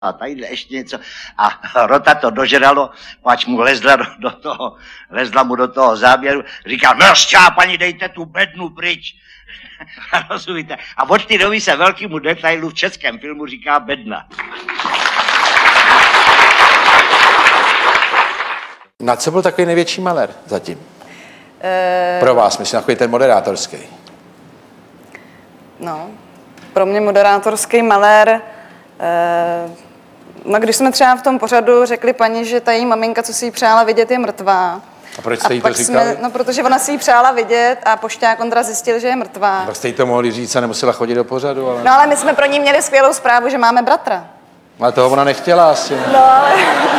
a tadyhle ještě něco. A Rota to dožralo, pač mu lezla mu do toho záběru, říká, no šťápaní, dejte tu bednu pryč. Rozumíte? A od té doby se velkému detailu v českém filmu říká bedna. Na co byl takový největší malér zatím? Pro vás, myslím, takový ten moderátorský. No, pro mě moderátorský malér... No, když jsme třeba v tom pořadu řekli paní, že ta její maminka, co si jí přála vidět, je mrtvá. A proč jste jí to říkali? No, protože ona si jí přála vidět a pošťák Ondra zjistil, že je mrtvá. Tak jste jí to mohli říct a nemusela chodit do pořadu, ale... No, ale my jsme pro ní měli skvělou zprávu, že máme bratra. Ale toho ona nechtěla asi. No, ale...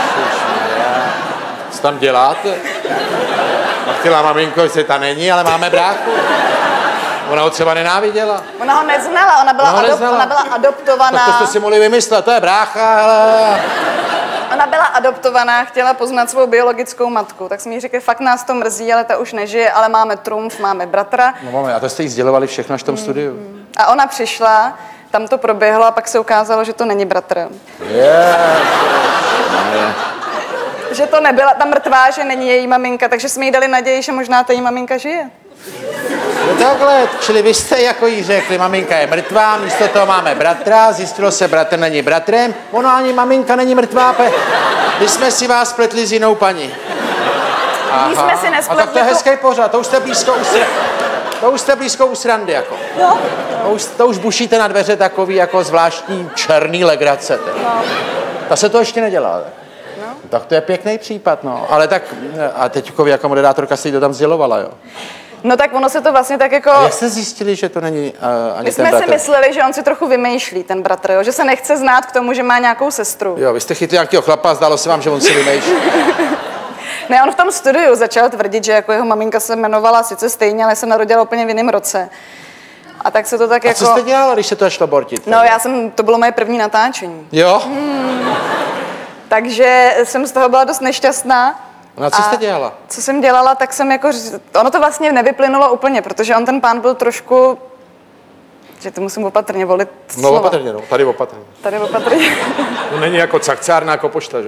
Co tam děláte? A chtěla maminko, že ta není, ale máme bráchu. Ona ho třeba nenáviděla. Ona ho neznala, ona byla adoptovaná. Tak to jste si mohli vymyslet, to je brácha, ale... Ona byla adoptovaná, chtěla poznat svou biologickou matku, tak jsme jí řekli, fakt nás to mrzí, ale ta už nežije, ale máme trumf, máme bratra. No máme, a to jste jí sdělovali všechno až v tom studiu. A ona přišla, tam to proběhlo a pak se ukázalo, že to není bratr. Že to nebyla ta mrtvá, že není její maminka, takže jsme jí dali naději, že možná ta její maminka žije. No takhle, čili vy jste jako jí řekli, maminka je mrtvá, místo toho máme bratra, zjistilo se, bratr není bratrem, ono ani maminka není mrtvá, my jsme si vás spletli s jinou paní. My jsme si nespletli. A tak to je hezký pořad, to už jste blízko u srandy, jako. No. To už bušíte na dveře takový jako zvláštní černý legrace. No. Ta se to ještě nedělá. No. Tak to je pěkný případ, no. Ale tak, a teď jako moderátorka si to tam sdělovala, jo. No tak ono se to vlastně tak jako... A jak jste zjistili, že to není ani my ten bratr? My jsme si mysleli, že on si trochu vymýšlí, ten bratr, jo? Že se nechce znát k tomu, že má nějakou sestru. Jo, vy jste chytli nějakého chlapa a zdálo se vám, že on si vymýšlí. Ne, on v tom studiu začal tvrdit, že jako jeho maminka se jmenovala sice stejně, ale se narodila úplně v jiném roce. A tak se to tak jako... A co jste dělala, když se to šlo bortit? No, to bylo moje první natáčení. Jo? Takže jsem z toho byla dost nešťastná. No a co jste dělala? Co jsem dělala, tak jsem jako... Ono to vlastně nevyplynulo úplně, protože on ten pán byl trošku... Že to musím opatrně volit slova. No opatrně, no. Tady opatrně. Tady opatrně. To není jako cakcárna, jako pošta, že?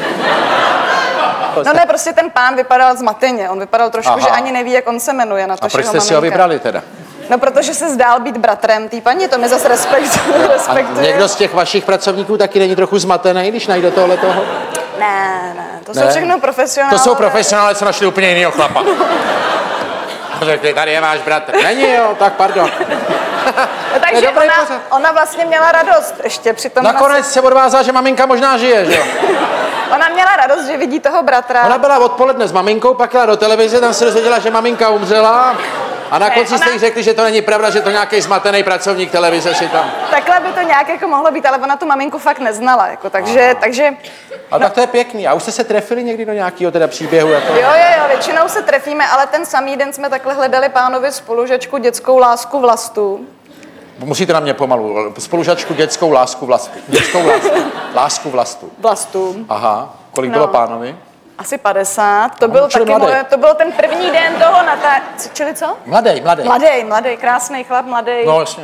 No ne, prostě ten pán vypadal zmateně. On vypadal trošku, že ani neví, jak on se jmenuje. Na to, a proč jste si ho vybrali teda? No, protože se zdál být bratrem té paní, to mi zase respektuje. A někdo z těch vašich pracovníků taky není trochu zmatený, když najde tohle toho? Ne, to jsou všechno profesionálové. To jsou profesionálové, co našli úplně jinýho chlapa. Řekli, tady je váš bratr. Není, jo, tak pardon. No, takže ona vlastně měla radost ještě při tom. Nakonec se odvázala, že maminka možná žije, že jo? Ona měla radost, že vidí toho bratra. Ona byla odpoledne s maminkou, pak jela do televize, tam se dozvěděla, že maminka umřela. A na konci jste jí řekli, že to není pravda, že to nějaký zmatený pracovník televize si tam... Takhle by to nějak jako mohlo být, ale ona tu maminku fakt neznala, jako, takže... A tak to je pěkný. A už jste se trefili někdy do nějakého teda příběhu? Jako... Jo, většinou se trefíme, ale ten samý den jsme takhle hledali pánovi spolužačku Dětskou lásku vlastu. Musíte na mě pomalu. Spolužačku Dětskou lásku vlastu. Dětskou lásku vlastu. Vlastu. Aha. Kolik bylo pánovi? Asi 50. To byl taky to byl ten první den toho čili co? Mladý, krásný chlap, mladý. No, jasně.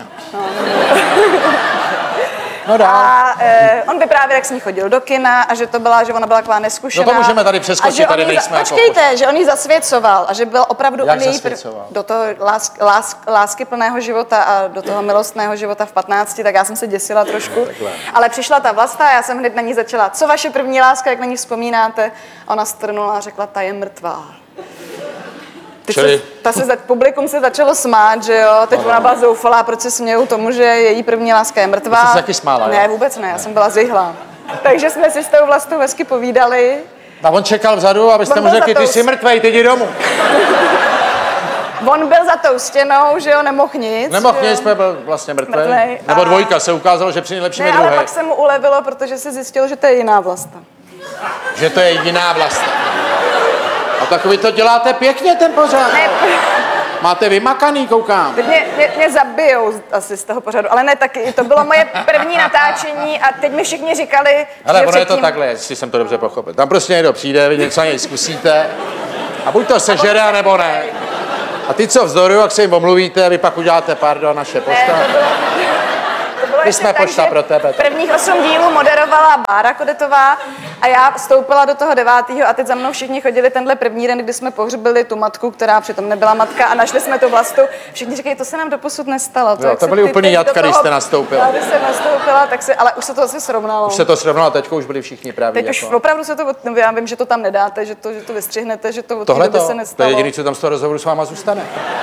No dál. A on vyprávěl, jak s ní chodil do kina a že ona byla taková neskušená. No to můžeme tady přeskočit, tady nejsme Počkejte, že on jí zasvěcoval a že byl opravdu on její do toho lásky plného života a do toho milostného života v 15, tak já jsem se děsila trošku. Ale přišla ta Vlasta a já jsem hned na ní začala, co vaše první láska, jak na ní vzpomínáte? A ona strnula a řekla, ta je mrtvá. Publikum se začalo smát, že jo, teď ona byla zoufalá, proč se smějou tomu, že její první láska je mrtvá. Ty jsi se taky smála, Ne, vůbec ne, já jsem byla zvyhlá. Takže jsme si s tou Vlastou hezky povídali. A on čekal vzadu, abyste mu řekli, ty jsi mrtvej, ty jdi domů. On byl za tou stěnou, že jo, nemohl nic. Byl vlastně mrtvej. Nebo dvojka, se ukázalo, že při nejlepším je druhý. Ale pak se mu ulevilo, protože se zjistil, že to je jiná Vlasta. Že to je jiná Vlasta. A tak vy to děláte pěkně, ten pořád. Ne. Máte vymakaný, koukám. Mě zabijou asi z toho pořadu, ale ne taky. To bylo moje první natáčení a teď mi všichni říkali, ale ono je to takhle, jestli jsem to dobře pochopil. Tam prostě někdo přijde, vy něco na něj zkusíte a buď to sežere, nebo ne. A ty, co vzdorují, jak se jim omluvíte, vy pak uděláte, pardon, naše posta. To bylo My jsme pošta pro tebe. Prvních 8 dílů moderovala Bára Kodetová a já vstoupila do toho 9. a teď za mnou všichni chodili tenhle první den, kdy jsme pohřbili tu matku, která přitom nebyla matka a našli jsme tu Vlastu. Všichni říkají, to se nám doposud nestalo. To byly úplný jatka, když jste nastoupila. Když jsem nastoupila, ale už se to asi srovnalo. Už se to srovnalo, teďko už byli všichni praví. Teď už opravdu se to, já vím, že to tam nedáte, že to vystřihnete, že to od té doby se nestalo. To je jediné, co tam z toho rozhovoru s váma zůstane.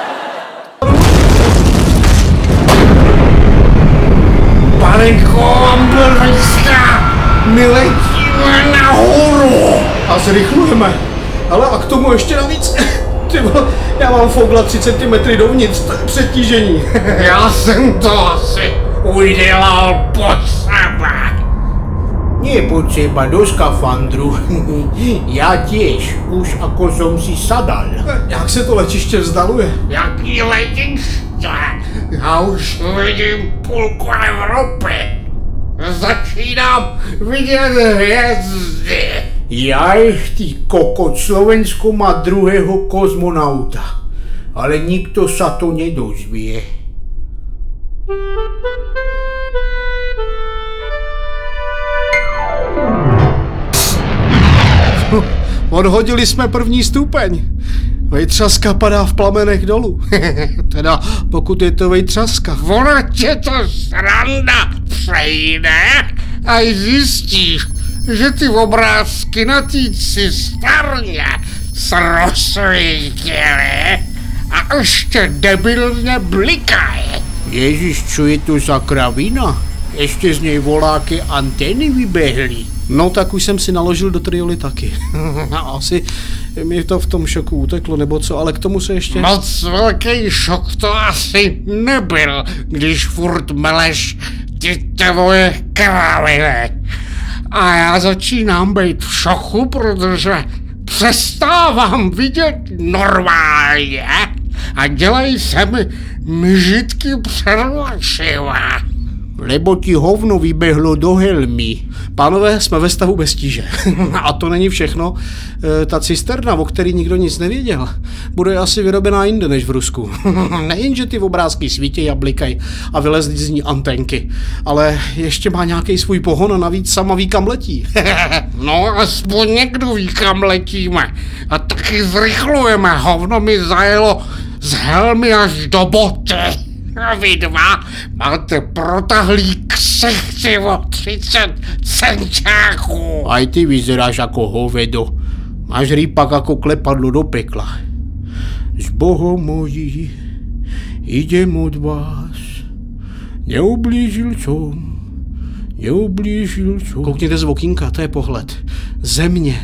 Panenko, ambulance, my letíme nahoru. A zrychlujeme. Ale a k tomu ještě navíc, ty vole, já mám fogla 3 cm dovnitř, to je přetížení. Já jsem to asi udělal po sebe. Nie je potřeba do skafandru. Já těž, už ako som si sadal. Jak se to letiště vzdaluje? Jaký letiště? Já už vidím půlku Evropy. Začínám vidět hvězdy. Jaj, ty kokot, Slovensko má druhého kozmonauta. Ale nikto sa to nedozvie. Odhodili jsme první stupeň. Vejtřaska padá v plamenech dolů. Teda pokud je to vejtřaska. Ona tě to sranda přejde a zjistíš, že ty obrázky na té cistárně se rozsvítily a ještě debilně blikají. Ježiš, čo je to za kravina? Ještě z něj voláky antény vybehly. No tak už jsem si naložil do trioly taky. Asi mi to v tom šoku uteklo nebo co, ale k tomu se ještě... Moc velký šok to asi nebyl, když furt meleš ty tvoje kraviny. A já začínám být v šoku, protože přestávám vidět normálně a dělají se mi mžitky před očima. Lebo ti hovno vybehlo do helmy. Pánové, jsme ve stavu bez tíže. A to není všechno. Ta cisterna, o který nikdo nic nevěděl, bude asi vyrobená jinde než v Rusku. Nejenže ty obrázky svítí a blikají a vylezly z ní antenky, ale ještě má nějaký svůj pohon a navíc sama ví, kam letí. No, aspoň někdo ví, kam letíme. A taky zrychlujeme. Hovno mi zajelo z helmy až do boty. A vy dva máte protahlý ksichty o 30 centáků. Aj ty vyzeráš ako hovedo. Máš rýpak ako klepadlo do pekla. S Bohom mojí idem od vás. Neublížil som. Koukněte z okýnka, to je pohled. Země.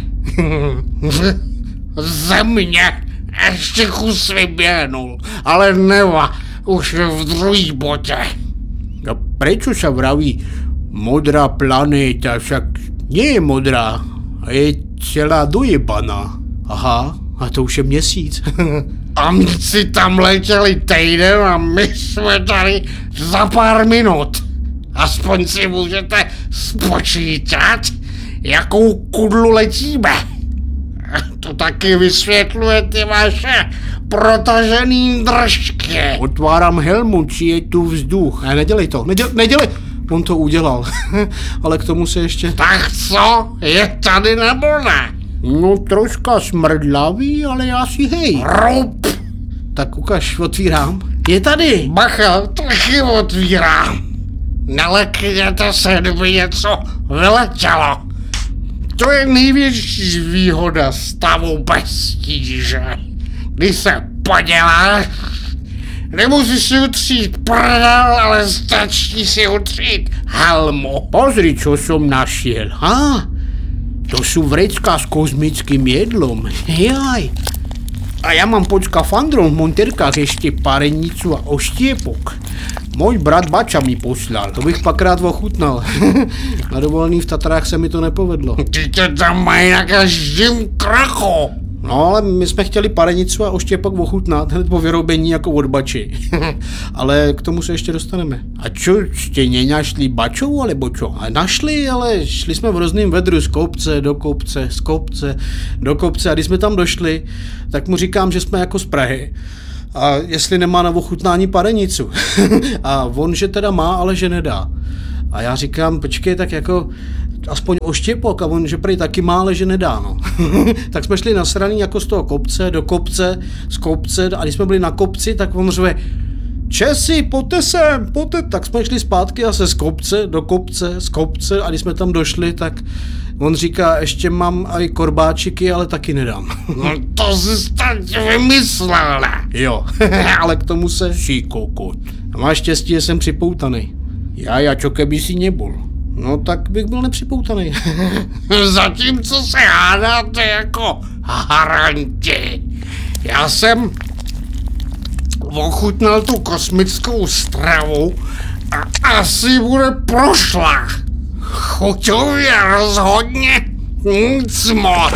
Země. Ještě kus vyběhnul. Ale neva. Už v druhý botě. A prečo sa vraví modrá planéta, však nie je modrá, a je celá dojebaná. Aha, a to už je měsíc. Amci tam letěli týden a my jsme tady za pár minut. Aspoň si můžete spočítat, jakou kudlu letíme. To taky vysvětluje ty vaše protažený držky. Otváram helmu, či je tu vzduch. Ne, nedělej to, nedělej. On to udělal, ale k tomu se ještě... Tak co, je tady nebo ne? No troška smrdlavý, ale asi hej. Rup. Tak ukaž, otvírám. Je tady. Bacha, taky otvírám. Nelekněte se, kdyby něco vyletělo. To je největší výhoda stavu bez tíže. Když se poděláš, nemusíš si utřít prdel, ale stačí si utřít helmu. Pozri, čo som našiel. To sú vrecká s kozmickým jedlom. Jaj. A ja mám pod skafandrom v monterkách ešte parenicu a oštiepok. Môj brat Bača mi poslal. To bych pak rád ochutnal. Na dovolený v Tatrách se mi to nepovedlo. Ty to tam mají na každém kroku. No, ale my jsme chtěli parenicu a oštěpok ochutnat hned po vyrobení jako od Bači. Ale k tomu se ještě dostaneme. A čo, ste nenašli Bačov, alebo čo? A našli, ale šli jsme v hrozným vedru z kopce do kopce, z kopce do kopce a když jsme tam došli, tak mu říkám, že jsme jako z Prahy. A jestli nemá na ochutnání parenicu. A on, že teda má, ale že nedá. A já říkám, počkej, tak jako aspoň oštěpok, a on, že prý taky má, ale že nedá, no. Tak jsme šli nasraný jako z toho kopce do kopce, z kopce, a když jsme byli na kopci, tak on řve, Česi, pojďte sem, pojďte. Tak jsme šli zpátky a se z kopce do kopce, z kopce, a když jsme tam došli, tak on říká, ještě mám i korbáčiky, ale taky nedám. No to jsi teď vymyslel, ne? Jo, ale k tomu se ší kokot. A máš štěstí, že jsem připoutaný. Já, čo keby si nebol? No tak bych byl nepřipoutaný. Zatímco se hádáte jako haranti. Já jsem ochutnal tu kosmickou stravu a asi bude prošla. Chuťově rozhodně nic moc.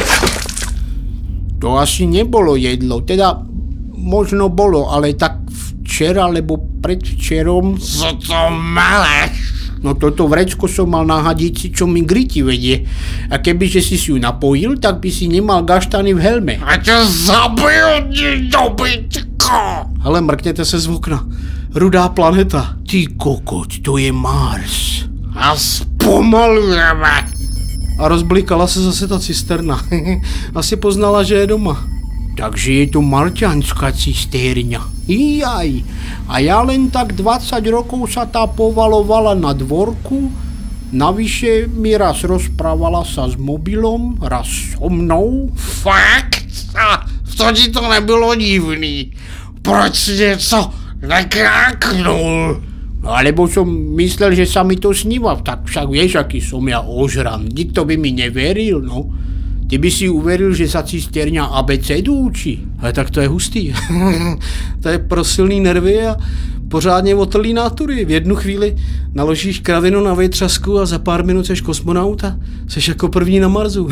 To asi nebolo jedlo, teda možno bolo, ale tak včera, lebo predvčerom... Co to meleš? No toto vrecko som mal na hadici, čo mi griti vedie. A kebyže si ju napojil, tak by si nemal gaštany v helme. A tě zabiju, dobytko! Hele, mrkněte se z okna. Rudá planeta. Ty kokot, to je Mars. A zpomalujeme. A rozblikala se zase ta cisterna. Asi poznala, že je doma. Takže je to marťanská cistérňa. Jaj. A ja len tak 20 rokov sa tá povalovala na dvorku. Navyše mi raz rozprávala sa s mobilom, raz so mnou. Fakt? A to ti to nebylo divný? Proč si něco nekráknul? Alebo som myslel, že sa mi to sníva, tak však vieš, aký som ja ožran. Nikto by mi neveril, no. Ty by si uveril, že sa cisterňa abecedu učí. Ale tak to je hustý. To je pro silný nervy a pořádně otrlý nátury. V jednu chvíli naložíš kravinu na větřasku a za pár minut seš kosmonaut a seš jako první na Marsu.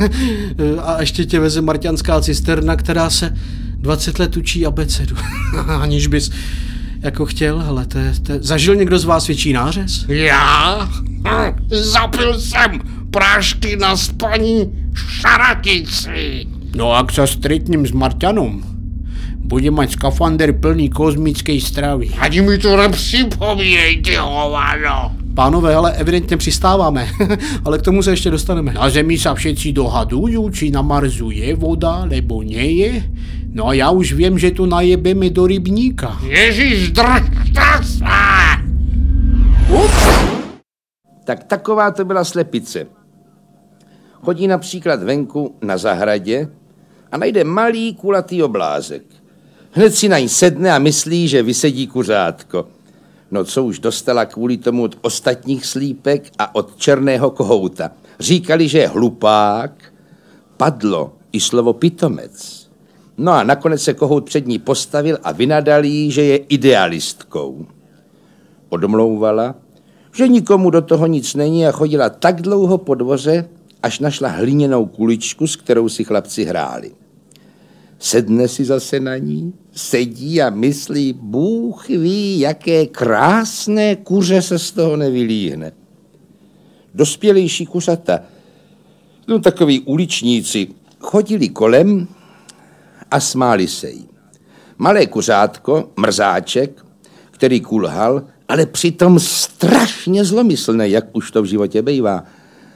A ještě tě veze marťanská cisterna, která se 20 let učí abecedu. Aniž bys jako chtěl, hele, zažil někdo z vás větší nářez? Já? Zapil jsem prášky na spaní šaratici. No ak sa stretnem s Marťanom, bude mať skafander plný kozmickej stravy. Ani mi to nepřipomínejte, hovado. Pánové, ale evidentně přistáváme, ale k tomu se ještě dostaneme. Na Zemi sa všetci dohadujú, či na Marsu je voda, lebo nie je. No a ja už viem, že to najebeme do rybníka. Ježíš, držte se! Tak taková to byla slepice. Chodí například venku na zahradě a najde malý kulatý oblázek. Hned si na ní sedne a myslí, že vysedí kuřátko. No co už dostala kvůli tomu od ostatních slípek a od černého kohouta. Říkali, že je hlupák, padlo i slovo pitomec. No a nakonec se kohout před ní postavil a vynadal jí, že je idealistkou. Odmlouvala, že nikomu do toho nic není a chodila tak dlouho po dvoře, až našla hliněnou kuličku, s kterou si chlapci hráli. Sedne si zase na ní, sedí a myslí, Bůh ví, jaké krásné kuře se z toho nevylíhne. Dospělejší kuřata, no takoví uličníci, chodili kolem a smáli se jí. Malé kuřátko, mrzáček, který kulhal, ale přitom strašně zlomyslný, jak už to v životě bývá,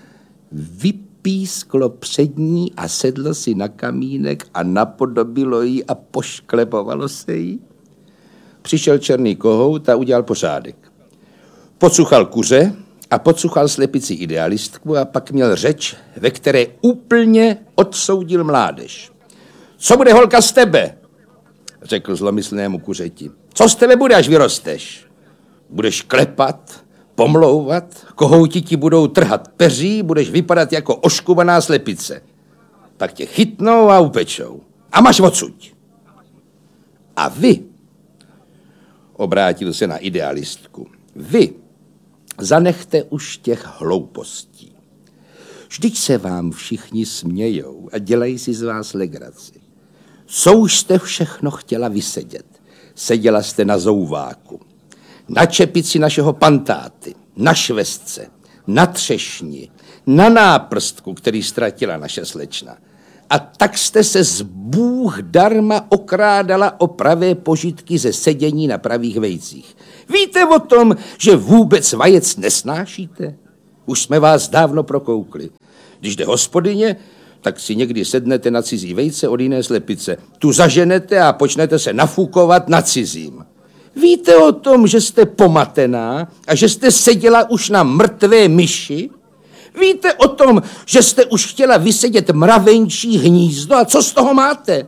vypísklo před ní a sedlo si na kamínek a napodobilo jí a pošklepovalo se jí. Přišel černý kohout a udělal pořádek. Pocuchal kuře a pocuchal slepici idealistku a pak měl řeč, ve které úplně odsoudil mládež. Co bude holka z tebe? Řekl zlomyslnému kuřeti. Co z tebe bude, až vyrosteš? Budeš klepat, pomlouvat, kohouti ti budou trhat peří, budeš vypadat jako oškubaná slepice. Pak tě chytnou a upečou. A máš odsuť. A vy, obrátil se na idealistku, vy zanechte už těch hloupostí. Vždyť se vám všichni smějou a dělají si z vás legraci. Co už jste všechno chtěla vysedět? Seděla jste na zouváku, na čepici našeho pantáty, na švestce, na třešni, na náprstku, který ztratila naše slečna. A tak jste se z Bůh darma okrádala o pravé požitky ze sedění na pravých vejcích. Víte o tom, že vůbec vajec nesnášíte? Už jsme vás dávno prokoukli. Když jde hospodyně, tak si někdy sednete na cizí vejce od jiné slepice. Tu zaženete a počnete se nafukovat na cizím. Víte o tom, že jste pomatená a že jste seděla už na mrtvé myši? Víte o tom, že jste už chtěla vysedět mravenčí hnízdo a co z toho máte?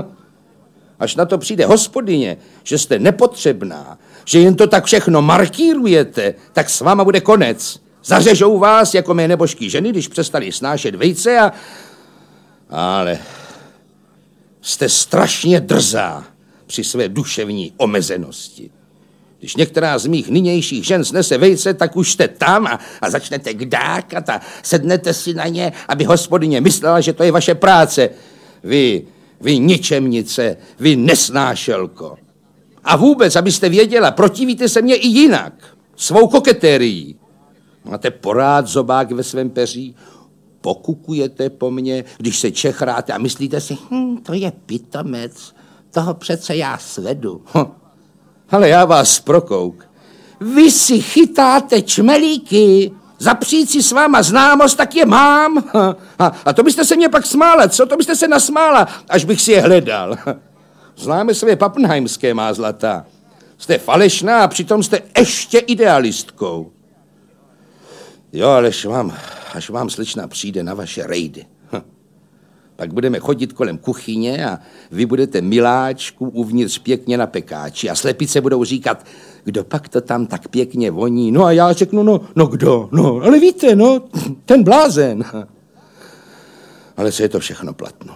Až na to přijde hospodyně, že jste nepotřebná, že jen to tak všechno markírujete, tak s váma bude konec. Zařežou vás jako mé nebožký ženy, když přestali snášet vejce a... Ale jste strašně drzá při své duševní omezenosti. Když některá z mých nynějších žen snese vejce, tak už jste tam a začnete kdákat a sednete si na ně, aby hospodyně myslela, že to je vaše práce. Vy ničemnice, vy nesnášelko. A vůbec, abyste věděla, protivíte se mně i jinak, svou koketérií. Máte porád zobák ve svém peří, pokukujete po mně, když se čechráte a myslíte si, to je pitomec, toho přece já svedu. Ale já vás prokouk. Vy si chytáte čmelíky, zapřít si s váma známost, tak je mám. A to byste se mě pak smála, co? To byste se nasmála, až bych si je hledal. Známe své pappenheimské, má zlatá. Jste falešná a přitom jste ještě idealistkou. Jo, ale až vám slečna přijde na vaše rejdy. Pak budeme chodit kolem kuchyně a vy budete miláčku uvnitř pěkně na pekáči a slepice budou říkat, kdo pak to tam tak pěkně voní. No a já řeknu, no kdo? No, ale víte, no, ten blázen. Ale co je to všechno platno?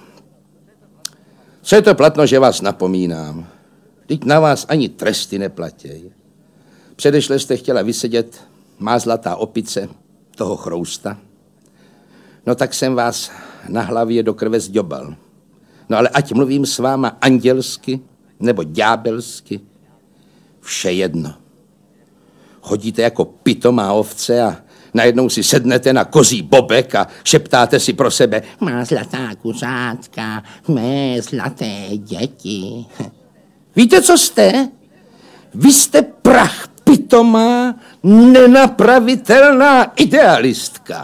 Co je to platno, že vás napomínám? Teď na vás ani tresty neplatěj. Předešle jste chtěla vysedět, má zlatá opice, toho chrousta. No tak jsem vás na hlavě do krve zďobal. No ale ať mluvím s váma andělsky nebo ďábelsky, vše jedno. Chodíte jako pitomá ovce a najednou si sednete na kozí bobek a šeptáte si pro sebe má zlatá kuřátka, mé zlaté děti. Víte, co jste? Vy jste prach pitomá, nenapravitelná idealistka.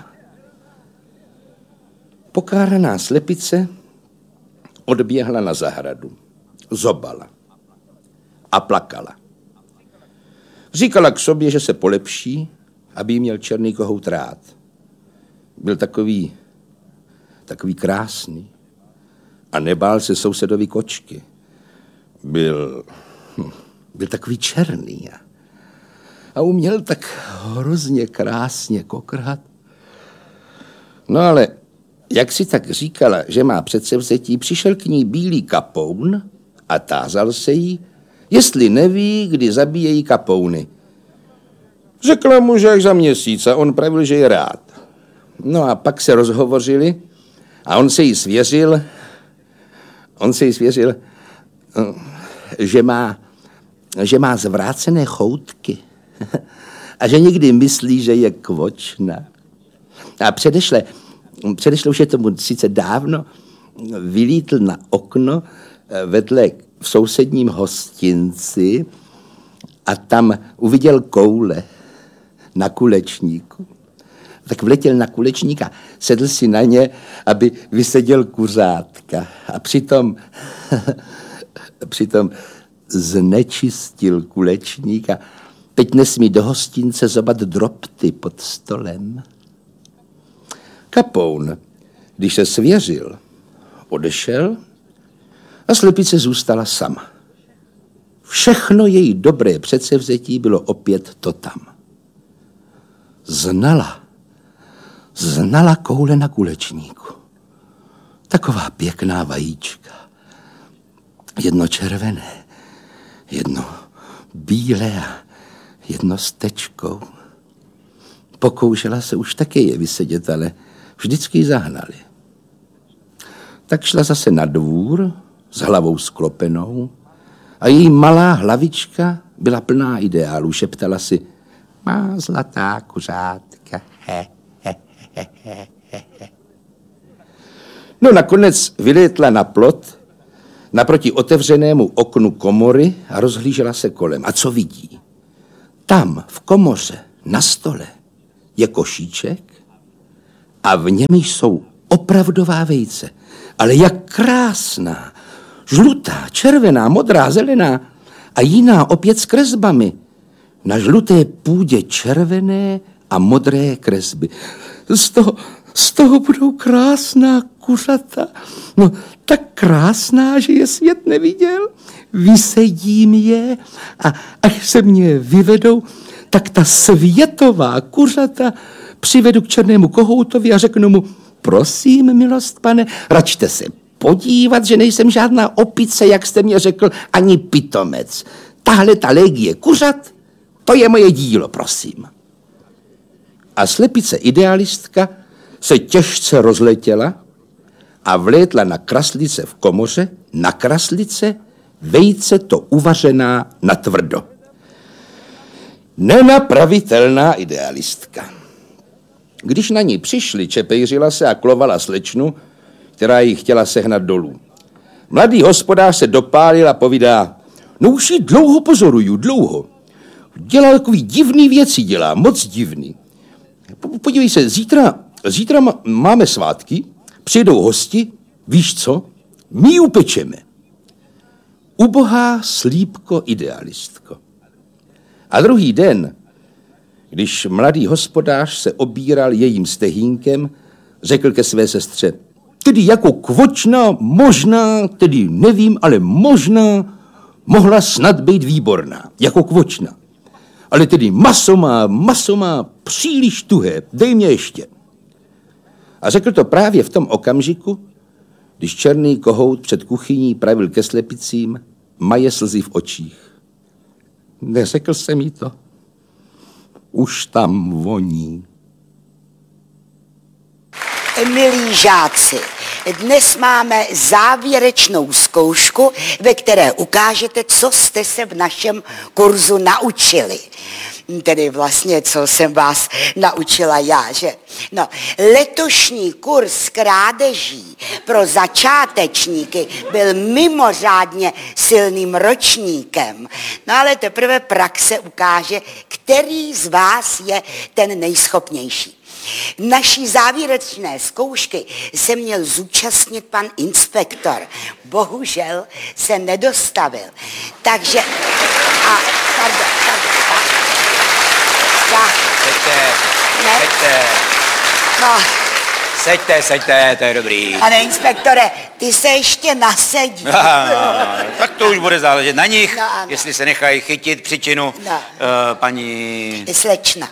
Pokáraná slepice odběhla na zahradu, zobala a plakala. Říkala k sobě, že se polepší, aby jí měl černý kohout rád. Byl takový krásný a nebál se sousedovi kočky. Byl takový černý a uměl tak hrozně krásně kokrat. No ale jak si tak říkala, že má předsevzetí, přišel k ní bílý kapoun a tázal se jí, jestli neví, kdy zabíjejí kapouny. Řekla mu, že až za měsíc a on pravil, že je rád. No a pak se rozhovořili a on se jí svěřil, že má zvrácené choutky a že někdy myslí, že je kvočna. A předešle už je tomu sice dávno, vylítl na okno vedle v sousedním hostinci a tam uviděl koule na kulečníku. Tak vletěl na kulečníka, sedl si na ně, aby vyseděl kuřátka. A přitom znečistil kulečníka. Teď nesmí do hostince zobat dropty pod stolem. Kapoun, když se svěřil, odešel a slepice zůstala sama. Všechno její dobré předsevzetí bylo opět to tam. Znala koule na kulečníku. Taková pěkná vajíčka. Jedno červené, jedno bílé a jedno s tečkou. Pokoušela se už také je vysedět, ale vždycky ji zahnali. Tak šla zase na dvůr s hlavou sklopenou a její malá hlavička byla plná ideálů. Šeptala si, má zlatá kuřátka, No nakonec vylétla na plot, naproti otevřenému oknu komory a rozhlížela se kolem. A co vidí? Tam, v komoře, na stole, je košíček a v něm jsou opravdová vejce. Ale jak krásná! Žlutá, červená, modrá, zelená a jiná opět s kresbami. Na žluté půdě červené a modré kresby. Z toho budou krásná kuřata. No, tak krásná, že je svět neviděl. Vysedím je a až se mě vyvedou, tak ta světová kuřata přivedu k černému kohoutovi a řeknu mu, prosím, milost pane, račte se podívat, že nejsem žádná opice, jak jste mě řekl, ani pitomec. Tahle ta legie kuřat, to je moje dílo, prosím. A slepice idealistka se těžce rozletěla a vlétla na kraslice v komoře, na kraslice, vejce to uvařená natvrdo. Nenapravitelná idealistka. Když na ní přišli, čepejřila se a klovala slečnu, která ji chtěla sehnat dolů. Mladý hospodář se dopálil a povídá, no už ji dlouho pozoruju, dlouho. Dělá takový divný věci, dělá, moc divný. Podívej se, zítra máme svátky, přijedou hosti, víš co? My ji upečeme. Ubohá slípko idealistko. A druhý den, když mladý hospodář se obíral jejím stehínkem, řekl ke své sestře, tedy jako kvočna, možná, tedy nevím, ale možná, mohla snad být výborná, jako kvočna. Ale tedy maso má příliš tuhé, dej mě ještě. A řekl to právě v tom okamžiku, když černý kohout před kuchyní pravil ke slepicím, maje slzy v očích. Neřekl jsem jí to. Už tam voní. Milí žáci, dnes máme závěrečnou zkoušku, ve které ukážete, co jste se v našem kurzu naučili. Tedy vlastně, co jsem vás naučila já, že? No, letošní kurz krádeží pro začátečníky byl mimořádně silným ročníkem. No ale teprve praxe ukáže, který z vás je ten nejschopnější. Naší závěrečné zkoušky se měl zúčastnit pan inspektor. Bohužel se nedostavil. Takže... Seďte, to je dobrý. Pane inspektore, ty se ještě nasedí. Tak to už bude záležet na nich, No, ano. jestli se nechají chytit příčinu. No. Paní... Slečna.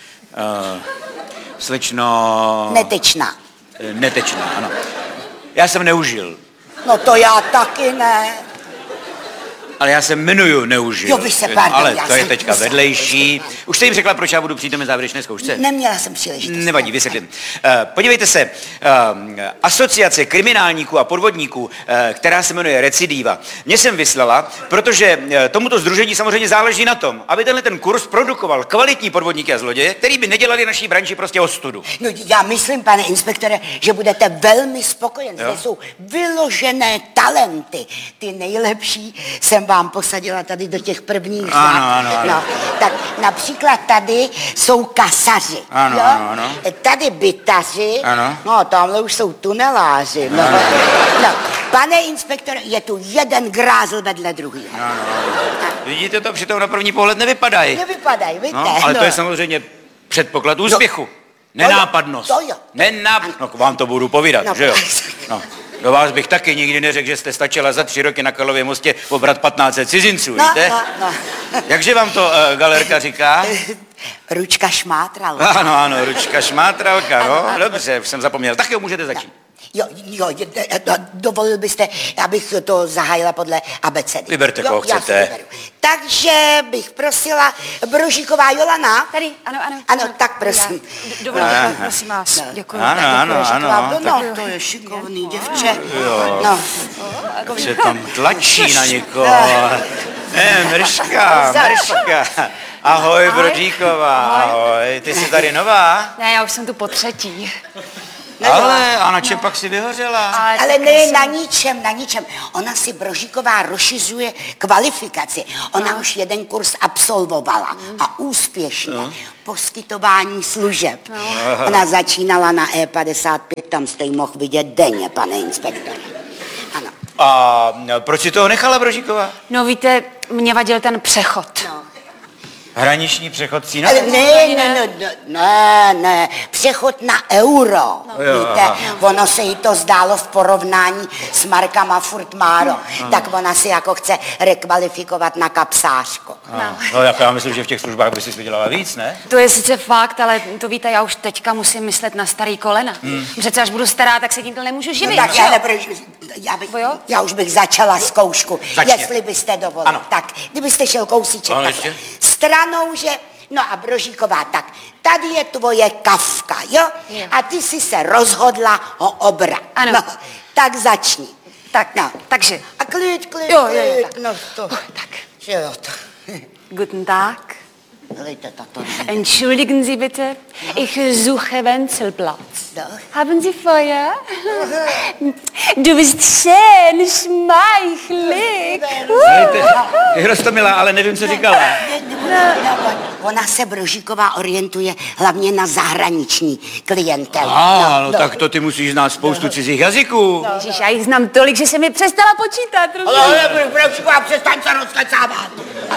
Slečno... Netečná. Netečná, ano. Já jsem neužil. No to já taky ne. Ale já se jmenuju Neužil. Jo, vy se, pardon, ale já to je jsem teďka musel. vedlejší. Už jste jim řekla, proč já budu přítomen závěrečné zkoušce? Neměla jsem příležitost. Nevadí, vysvětlím. Podívejte se, asociace kriminálníků a podvodníků, která se jmenuje Recidiva, mě jsem vyslala, protože tomuto sdružení samozřejmě záleží na tom, aby ten kurz produkoval kvalitní podvodníky a zloděje, který by nedělali naší branži prostě ostudu. No já myslím, pane inspektore, že budete velmi spokojen. Zde jsou vyložené talenty. Ty nejlepší jsem vám posadila tady do těch prvních řád. Ano. No, tak například tady jsou kasaři. Ano, jo? ano. Tady bytaři. Ano. No, tamhle už jsou tuneláři. No. Pane inspektore, je tu jeden grázl vedle druhého. Vidíte to, přitom na první pohled nevypadají. Nevypadají, víte? No, ale to je samozřejmě předpoklad úspěchu. Nenápadnost. To jo. No, vám to budu povídat, No, že jo? No. Do vás bych taky nikdy neřekl, že jste stačila za 3 roky na Karlově mostě pobrat 1500 cizinců, víte? No. Jakže vám to galerka říká? Ručka šmátral. Ano, ručka šmátralka, no. Dobře, už jsem zapomněl. Tak jo, můžete začít. Jo, dovolil byste, abych to zahájila podle abecedy. Vyberte, koho já chcete. si vyberu. Takže bych prosila Brožíková Jolana. Tady, ano. Ano, tak prosím. Dovolíte, prosím vás. Děkuji. Ano. No, to je šikovný děvče. No. Se tam tlačí na někoho. Mrška. Ahoj, Brodíková, ahoj. Ty jsi tady nová? Ne, já už jsem tu po třetí. Ale na čem pak si vyhořela? Ale ne, na ničem. Ona si Brožíková rozšiřuje kvalifikaci. Ona už jeden kurz absolvovala a úspěšně. Poskytování služeb. Ona začínala na E55, tam jste ji mohl vidět denně, pane inspektore. Ano. A proč si toho nechala Brožíková? No víte, mě vadil ten přechod. Hraniční přechod cína? Ale ne, přechod na euro. Víte, ono se jí to zdálo v porovnání s markama furt málo. Tak ona si jako chce rekvalifikovat na kapsářku. No, jak já myslím, že v těch službách by si vydělala víc, ne? To je sice fakt, ale to víte, já už teďka musím myslet na starý kolena. Přece až budu stará, tak se tímto nemůžu živit. Tak já už bych začala zkoušku, jestli byste dovolili. Ano. Tak, kdybyste šel kousíček stranou, že... No a Brožíková, tak tady je tvoje Kafka, jo? A ty jsi se rozhodla ho obrat. Ano. No, tak začni. Tak, no. Takže. A klid. Jo, tak. No to. Tak. Že jo, to. Guten Tag. Dejte to. Entschuldigen Sie bitte, ich suche Wenzelplatz. Doch. Haben Sie Feuer? Du bist schön, schmeichlig. Je Rostomilá, ale nevím, co říkala. Ona se Brožíková orientuje hlavně na zahraniční klientelu. No tak to ty musíš znát spoustu cizích jazyků. Ježiš, já jich znám tolik, že se mi přestala počítat. Ale Brožíková, přestaň se rozkecávat.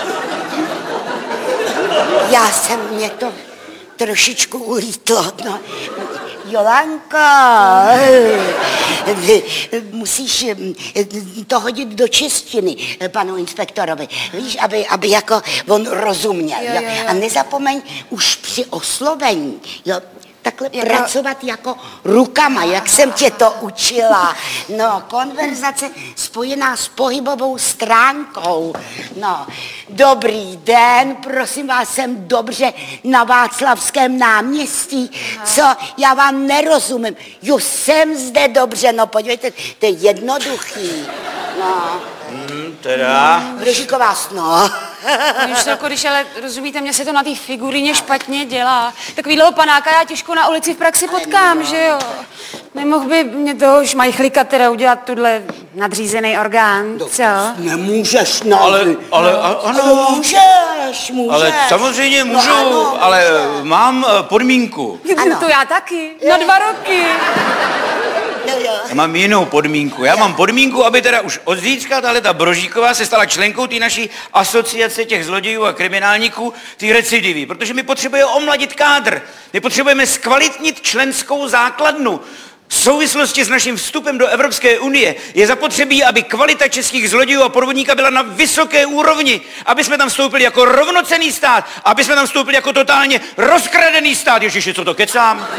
Mě to trošičku ulítlo, no. Jolanko, musíš to hodit do češtiny panu inspektorovi, víš, aby jako on rozuměl. Jo. A nezapomeň už při oslovení, jo, takhle pracovat jako rukama, jak jsem tě to učila. No, konverzace spojená s pohybovou stránkou. No, dobrý den, prosím vás, jsem dobře na Václavském náměstí. Co? Já vám nerozumím. Jo, jsem zde dobře, no podívejte, to je jednoduchý. No. Teda? Brožíková, no. Jako když ale rozumíte, mně se to na té figuríně špatně dělá. Takovýhleho panáka já těžko na ulici v praxi potkám, že jo? Nemohl by mě toho šmajchlíka teda udělat tuhle nadřízený orgán, co? Nemůžeš, no. Ale ano. Můžeš. Ale samozřejmě můžu, ano, ale mám podmínku. Ano. To já taky, na 2 roky. Mám jinou podmínku. Já mám podmínku, aby teda už od zítřka ta Brožíková se stala členkou té naší asociace těch zlodějů a kriminálníků, té recidivy, protože my potřebujeme omladit kádr. My potřebujeme zkvalitnit členskou základnu. V souvislosti s naším vstupem do Evropské unie je zapotřebí, aby kvalita českých zlodějů a podvodníka byla na vysoké úrovni, aby jsme tam vstoupili jako rovnocenný stát, aby jsme tam vstoupili jako totálně rozkradený stát. Ježiši, co to kecám?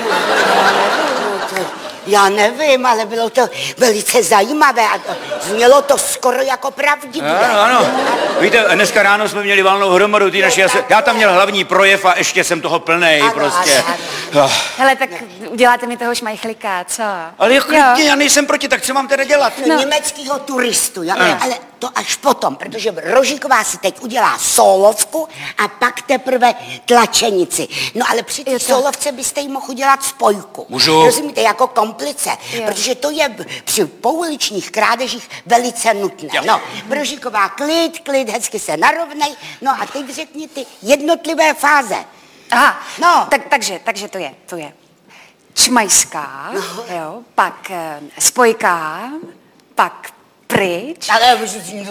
Já nevím, ale bylo to velice zajímavé a znělo to skoro jako pravdivé. Ano. Víte, dneska ráno jsme měli valnou hromadu ty naši... Já tam měl hlavní projev a ještě jsem toho plnej, prostě. Ano. Hele, tak uděláte mi toho šmajchlíka, co? Ale já nejsem proti, tak co mám teda dělat? Německýho turistu, jo? Ale to až potom, protože Brožíková si teď udělá sólovku a pak teprve tlačenici. No ale při té sólovce byste jí mohl udělat spojku. Můžu? Rozumíte, jako komplice, protože to je při pouličních krádežích velice nutné. Jo. No, Brožíková, klid, hezky se narovnej, no a teď řekni ty jednotlivé fáze. Aha, No. Takže to je čmajská, jo, pak spojka, pak pryč. Ale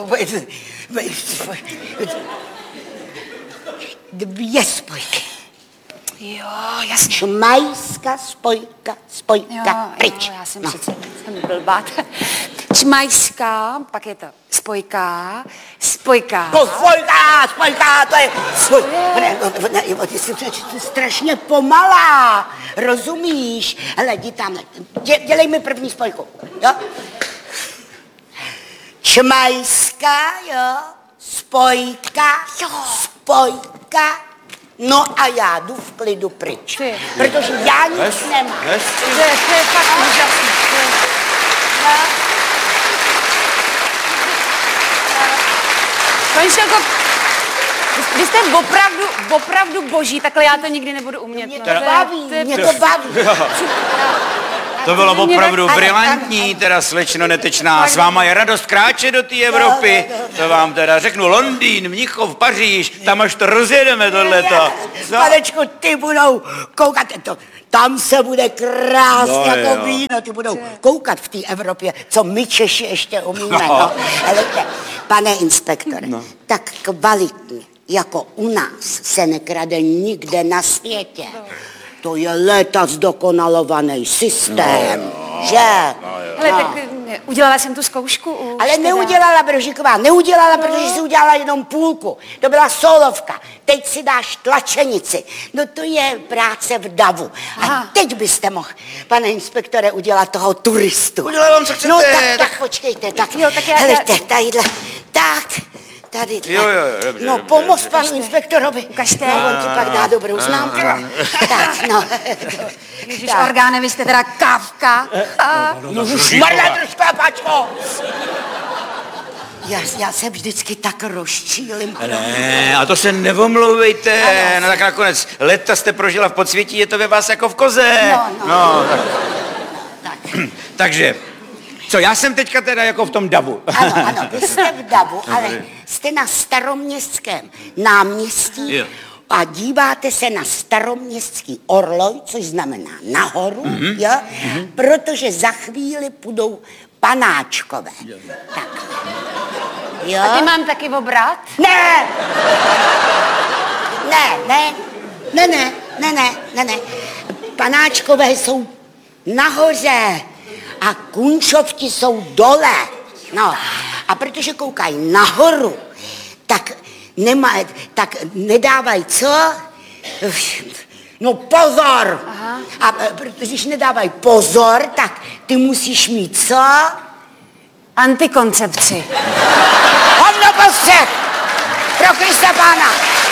2 spojky. Jo, jasně. Čmajská, spojka, pryč. Jo, já jsem přece blbá. Čmajská, pak je to spojka, spojka. To spojka, to je... Ty jsi strašně pomalá, rozumíš? Hele, jdi tamhle, dělej mi první spojku, jo? Čmajská, jo, spojka, no a já jdu v klidu pryč, protože já nic nemám. To je fakt úžasný. Paní Šelko, vy jste opravdu boží, takhle já to nikdy nebudu umět. Mě to baví. To bylo Mě opravdu tak- brilantní, teda slečno Netečná. S váma je radost kráčet do té Evropy. To vám teda řeknu, Londýn, Mnichov, Paříž, tam až to rozjedeme tohleto. Co? Panečku, ty budou koukat, tam se bude krásně No, jako jo. víno, ty budou koukat v té Evropě, co my Češi ještě umíme. No. No. Helejte, pane inspektore, tak kvalitně, jako u nás, se nekrade nikde na světě. To je léta zdokonalovaný systém, že? Ale tak udělala jsem tu zkoušku už. Ale teda. neudělala Brožíková, neudělala, protože si udělala jenom půlku. To byla solovka. Teď si dáš tlačenici. No to je práce v davu. A teď byste mohl, pane inspektore, udělat toho turistu. Udělám, co chcete. No tak počkejte, tak. Jo, tak já- Helejte, tadyhle, tak. Tady, Jo, dobře, no, dobře, pomoz dobře. panu inspektorovi. Ukažte. No, on ti pak dá dobrou známku. Tak, no. Ježiš, orgáne, vy jste teda kávka. Marla, trošku, pačko! Já se vždycky tak rozčílim. Ne, a to se nevomlouvejte. No tak nakonec leta jste prožila v podsvětí, je to ve vás jako v koze. No. Tak. Takže, co, já jsem teďka teda jako v tom davu. Ano, vy jste v davu, ale jste na Staroměstském náměstí Jo. a díváte se na Staroměstský orloj, což znamená nahoru, jo? Protože za chvíli půjdou panáčkové. Tak. Jo? A ty mám taky obrat? Ne! Ne. Panáčkové jsou nahoře a kunčovti jsou dole. No, a protože koukají nahoru, tak nedávají co? No pozor! Aha. A protože když nedávají pozor, tak ty musíš mít co? Antikoncepci. Hovno postřeh! Pro Krista Pána!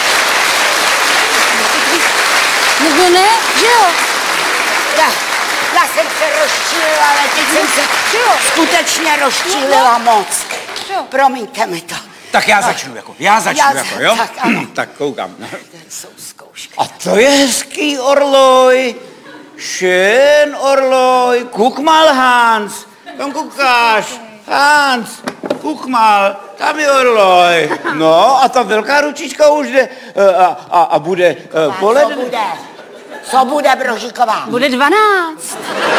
No ne, že jo? Já jsem se rozčílila, ale teď jsem se skutečně rozčílila moc. Promiňte mi to. Tak já začnu, jo? Tak, ano. Tak koukám. Jsou zkoušky. A to je hezký orloj. Schön orloj. Guck mal, Hans. Tam koukáš. Hans, guck mal. Tam je orloj. No a ta velká ručička už jde a bude poledne. Co bude, Brožíková? Bude 12.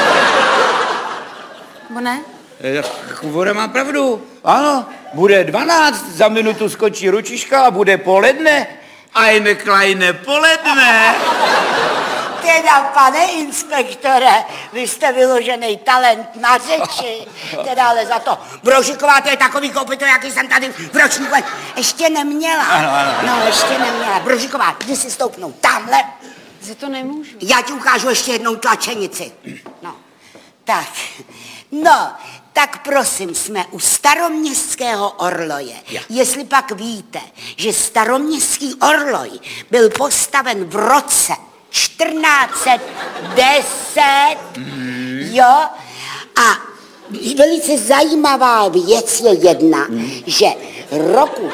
Bo ne? Voda má pravdu. Ano, bude 12, za minutu skočí ručička a bude poledne. Eine kleine poledne. Teda, pane inspektore, vy jste vyložený talent na řeči. Teda ale za to. Brožíková, to je takový kopyto, jaký jsem tady v ročníku ještě neměla. Ano. No, ještě neměla. Brožíková, jdi si stoupnout tamhle. Že to nemůžu. Já ti ukážu ještě jednou tlačenici. No, tak. No, tak prosím, jsme u Staroměstského orloje. Jestli pak víte, že Staroměstský orloj byl postaven v roce 1410, jo, a velice zajímavá věc je jedna, že roku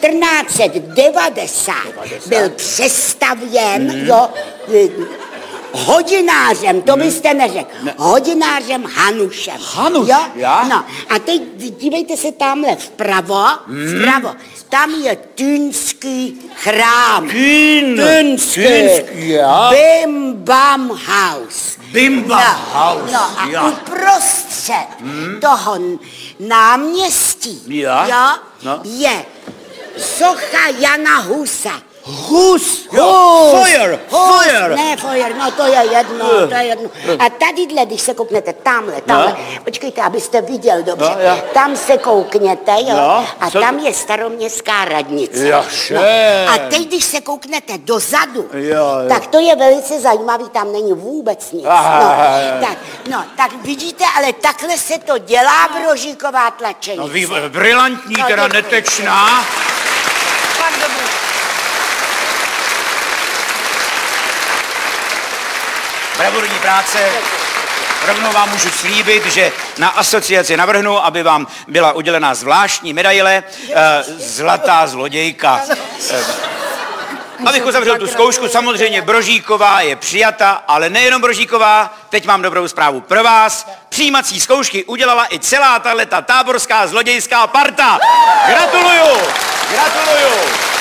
1490 byl přestavěn, jo, hodinářem, to byste neřekl, hodinářem Hanušem. Hanuš, jo? já? No, a teď dívejte se tamhle vpravo, tam je Týnský chrám. Týnský, já? Bim Bam House. Bim Bam House, No a já. uprostřed toho náměstí Já? No. je socha Jana Husa. Hus, Feuer. Ne, Feuer, no to je jedno. A tadyhle, když se kouknete tamhle, počkejte, abyste viděl dobře, tam se koukněte, jo, a tam je Staroměstská radnice. A teď, když se kouknete dozadu, tak to je velice zajímavý, tam není vůbec nic. Tak vidíte, ale takhle se to dělá, Brožíková tlačenice. No, brilantní, teda Netečná. Fakt dobrý. Bravurní práce. Rovnou vám můžu slíbit, že na asociaci navrhnu, aby vám byla udělená zvláštní medaile Zlatá zlodějka. Abych uzavřel tu zkoušku, samozřejmě Brožíková je přijata, ale nejenom Brožíková, teď mám dobrou zprávu pro vás. Přijímací zkoušky udělala i celá tahleta táborská zlodějská parta. Gratuluju! Gratuluju!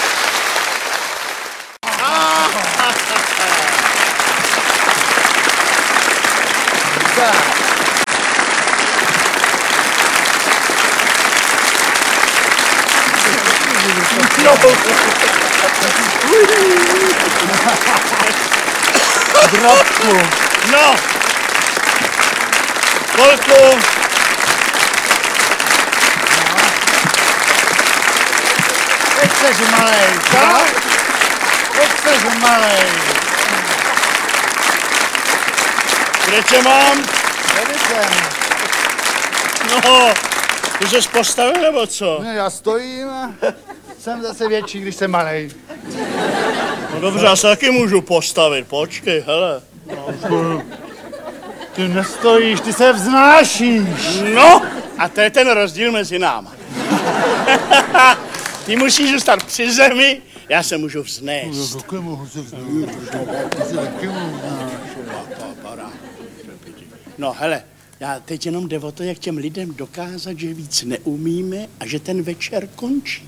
Drobku. No. Kolku. Teď seš malej, co? Teď seš malej. Kde tě mám? Kde jsem? No, ty jsi postavil nebo co? Ne, já stojím a jsem zase větší, když jsem malej. No dobře, já se taky můžu postavit, počkej, hele. Ty nestojíš, ty se vznášíš. No, a to je ten rozdíl mezi náma. Ty musíš zůstat při zemi, já se můžu vznést. No hele, já teď jenom jde o to, jak těm lidem dokázat, že víc neumíme a že ten večer končí.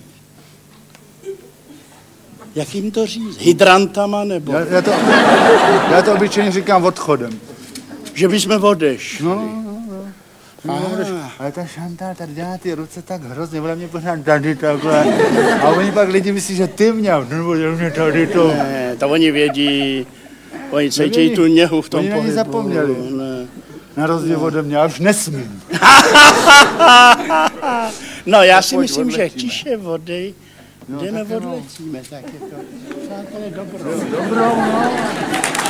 Jak jim to říct? Hydrantama nebo? Já to obyčejně říkám odchodem. Že bychom odešli. No. Ale ta Šantal tady dělá ty ruce tak hrozně, ona mě pořád tady takhle. A oni pak lidi myslí, že ty měl, nebo že mě tady to. Ne, to oni vědí. Oni cítí tu něhu v tom pohybu. Oni na ní zapomněli. Ne. Na rozdíl ode mě, já už nesmím. No, já si myslím, že tiše vody. Jdeme odletíme, tak je to. Přátelé, dobrou. Dobrou, no.